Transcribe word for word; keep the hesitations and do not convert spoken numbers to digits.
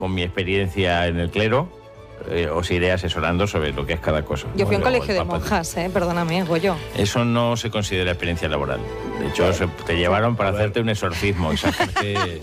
con mi experiencia en el clero, eh, os iré asesorando sobre lo que es cada cosa. Yo fui a un Luego, colegio el de Papa- monjas, ¿eh? Perdóname, Goyo. Eso no se considera experiencia laboral. De hecho, se- te llevaron para hacerte un exorcismo. Esa parte